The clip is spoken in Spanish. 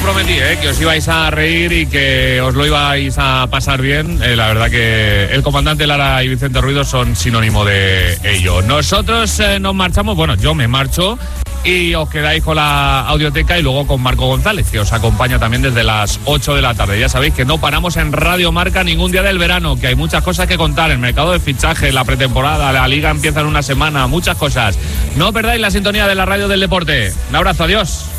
prometí, que os ibais a reír y que os lo ibais a pasar bien. La verdad que el comandante Lara y Vicente Ruido son sinónimo de ello. Nosotros nos marchamos, bueno, yo me marcho y os quedáis con la audioteca y luego con Marco González, que os acompaña también desde las 8 de la tarde. Ya sabéis que no paramos en Radio Marca ningún día del verano, que hay muchas cosas que contar, el mercado de fichajes, la pretemporada, la liga empieza en una semana, muchas cosas. No perdáis la sintonía de la radio del deporte. Un abrazo, adiós.